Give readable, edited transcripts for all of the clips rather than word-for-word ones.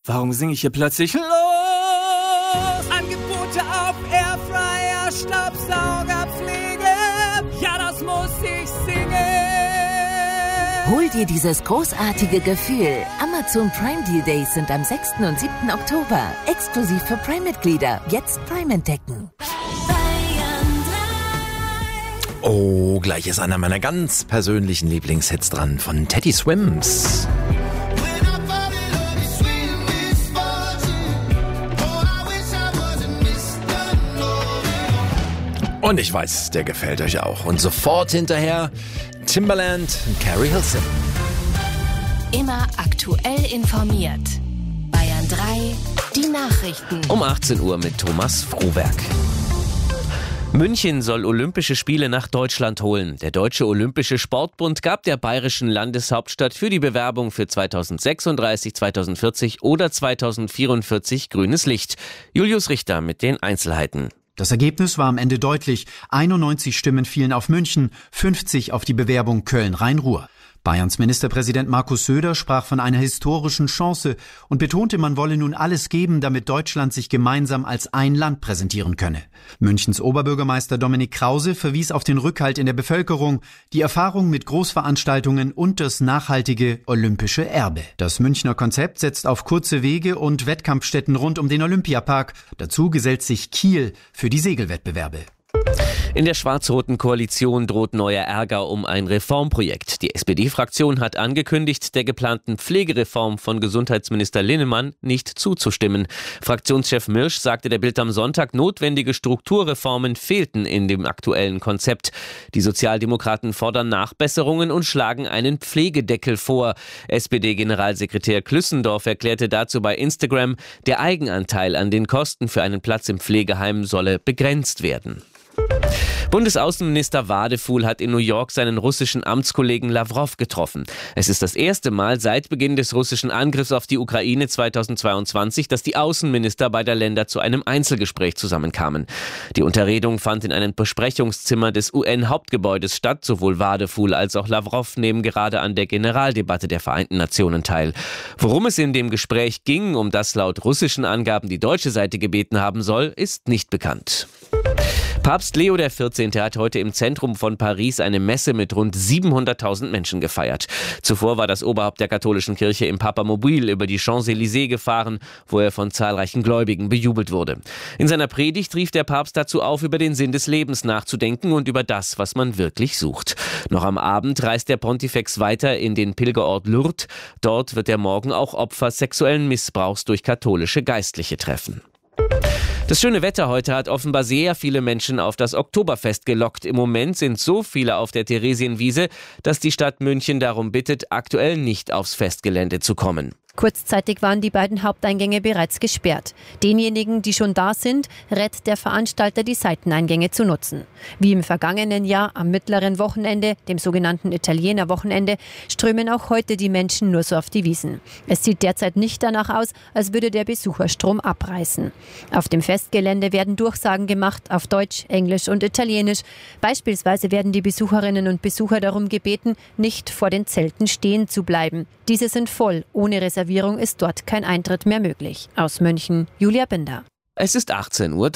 Warum singe ich hier plötzlich? Los! Angebote auf Airfryer, Staubsaugerpflege. Ja, das muss ich singen. Hol dir dieses großartige Gefühl. Amazon Prime Deal Days sind am 6. und 7. Oktober. Exklusiv für Prime-Mitglieder. Jetzt Prime entdecken. Oh, gleich ist einer meiner ganz persönlichen Lieblingshits dran von Teddy Swims. Und ich weiß, der gefällt euch auch. Und sofort hinterher Timbaland und Carrie Hilson. Immer aktuell informiert. Bayern 3, die Nachrichten. Um 18 Uhr mit Thomas Frohwerk. München soll Olympische Spiele nach Deutschland holen. Der Deutsche Olympische Sportbund gab der bayerischen Landeshauptstadt für die Bewerbung für 2036, 2040 oder 2044 grünes Licht. Julius Richter mit den Einzelheiten. Das Ergebnis war am Ende deutlich. 91 Stimmen fielen auf München, 50 auf die Bewerbung Köln-Rhein-Ruhr. Bayerns Ministerpräsident Markus Söder sprach von einer historischen Chance und betonte, man wolle nun alles geben, damit Deutschland sich gemeinsam als ein Land präsentieren könne. Münchens Oberbürgermeister Dominik Krause verwies auf den Rückhalt in der Bevölkerung, die Erfahrung mit Großveranstaltungen und das nachhaltige olympische Erbe. Das Münchner Konzept setzt auf kurze Wege und Wettkampfstätten rund um den Olympiapark. Dazu gesellt sich Kiel für die Segelwettbewerbe. In der schwarz-roten Koalition droht neuer Ärger um ein Reformprojekt. Die SPD-Fraktion hat angekündigt, der geplanten Pflegereform von Gesundheitsminister Linnemann nicht zuzustimmen. Fraktionschef Mirsch sagte der Bild am Sonntag, notwendige Strukturreformen fehlten in dem aktuellen Konzept. Die Sozialdemokraten fordern Nachbesserungen und schlagen einen Pflegedeckel vor. SPD-Generalsekretär Klüssendorf erklärte dazu bei Instagram, der Eigenanteil an den Kosten für einen Platz im Pflegeheim solle begrenzt werden. Bundesaußenminister Wadefuhl hat in New York seinen russischen Amtskollegen Lavrov getroffen. Es ist das erste Mal seit Beginn des russischen Angriffs auf die Ukraine 2022, dass die Außenminister beider Länder zu einem Einzelgespräch zusammenkamen. Die Unterredung fand in einem Besprechungszimmer des UN-Hauptgebäudes statt. Sowohl Wadefuhl als auch Lavrov nehmen gerade an der Generaldebatte der Vereinten Nationen teil. Worum es in dem Gespräch ging, um das laut russischen Angaben die deutsche Seite gebeten haben soll, ist nicht bekannt. Papst Leo XIV. Hat heute im Zentrum von Paris eine Messe mit rund 700.000 Menschen gefeiert. Zuvor war das Oberhaupt der katholischen Kirche im Papamobil über die Champs-Élysées gefahren, wo er von zahlreichen Gläubigen bejubelt wurde. In seiner Predigt rief der Papst dazu auf, über den Sinn des Lebens nachzudenken und über das, was man wirklich sucht. Noch am Abend reist der Pontifex weiter in den Pilgerort Lourdes. Dort wird er morgen auch Opfer sexuellen Missbrauchs durch katholische Geistliche treffen. Das schöne Wetter heute hat offenbar sehr viele Menschen auf das Oktoberfest gelockt. Im Moment sind so viele auf der Theresienwiese, dass die Stadt München darum bittet, aktuell nicht aufs Festgelände zu kommen. Kurzzeitig waren die beiden Haupteingänge bereits gesperrt. Denjenigen, die schon da sind, rät der Veranstalter, die Seiteneingänge zu nutzen. Wie im vergangenen Jahr am mittleren Wochenende, dem sogenannten Italiener-Wochenende, strömen auch heute die Menschen nur so auf die Wiesen. Es sieht derzeit nicht danach aus, als würde der Besucherstrom abreißen. Auf dem Festgelände werden Durchsagen gemacht auf Deutsch, Englisch und Italienisch. Beispielsweise werden die Besucherinnen und Besucher darum gebeten, nicht vor den Zelten stehen zu bleiben. Diese sind voll, ohne Reservierung ist dort kein Eintritt mehr möglich. Aus München, Julia Binder. Es ist 18:03 Uhr.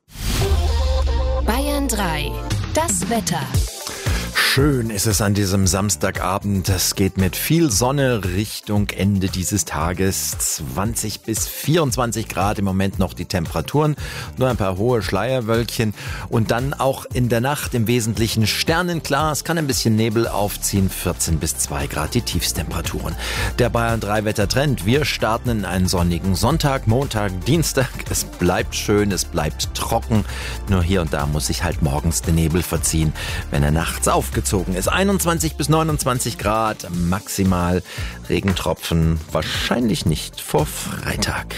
Bayern 3, das Wetter. Schön ist es an diesem Samstagabend. Es geht mit viel Sonne Richtung Ende dieses Tages. 20 bis 24 Grad im Moment noch die Temperaturen. Nur ein paar hohe Schleierwölkchen. Und dann auch in der Nacht im Wesentlichen sternenklar. Es kann ein bisschen Nebel aufziehen. 14 bis 2 Grad die Tiefstemperaturen. Der Bayern 3 Wettertrend. Wir starten in einen sonnigen Sonntag, Montag, Dienstag. Es bleibt schön, es bleibt trocken. Nur hier und da muss sich halt morgens der Nebel verziehen, wenn er nachts aufgezogen ist. 21 bis 29 Grad maximal. Regentropfen wahrscheinlich nicht vor Freitag.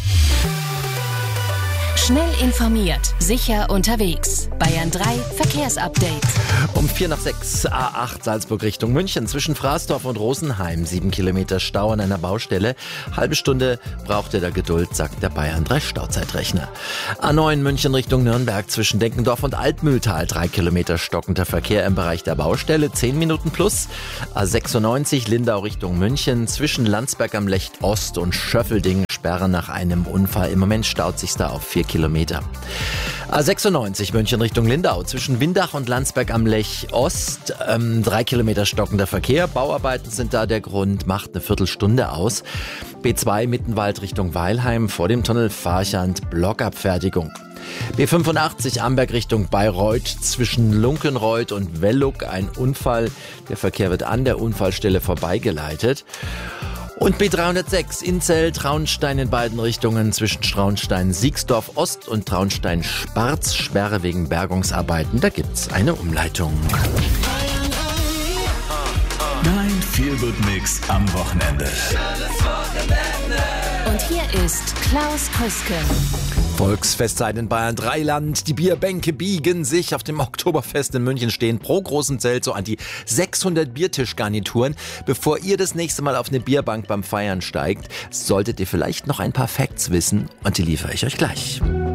Schnell informiert, sicher unterwegs. Bayern 3 Verkehrsupdate. Um 5:45 A8 Salzburg Richtung München zwischen Fraßdorf und Rosenheim. 7 Kilometer Stau an einer Baustelle. Halbe Stunde braucht ihr da Geduld, sagt der Bayern 3 Stauzeitrechner. A9 München Richtung Nürnberg zwischen Denkendorf und Altmühltal. 3 Kilometer stockender Verkehr im Bereich der Baustelle. 10 Minuten plus. A96 Lindau Richtung München zwischen Landsberg am Lech Ost und Schöffelding Sperre nach einem Unfall. Im Moment staut sich da auf 4 Kilometer. A96 München Richtung Lindau zwischen Windach und Landsberg am Lech Ost. 3 Kilometer stockender Verkehr. Bauarbeiten sind da der Grund, macht eine Viertelstunde aus. B2 Mittenwald Richtung Weilheim vor dem Tunnel Farchand, Blockabfertigung. B85 Amberg Richtung Bayreuth zwischen Lunkenreuth und Welluk ein Unfall. Der Verkehr wird an der Unfallstelle vorbeigeleitet. Und B306 Inzell, Traunstein in beiden Richtungen zwischen Traunstein-Siegsdorf Ost und Traunstein-Sparz. Sperre wegen Bergungsarbeiten. Da gibt's eine Umleitung. Dein Feel-Good-Mix am Wochenende. Und hier ist Klaus Krüske. Volksfestzeit in Bayern, Dreiland. Die Bierbänke biegen sich. Auf dem Oktoberfest in München stehen pro großen Zelt so an die 600 Biertischgarnituren. Bevor ihr das nächste Mal auf eine Bierbank beim Feiern steigt, solltet ihr vielleicht noch ein paar Facts wissen und die liefere ich euch gleich.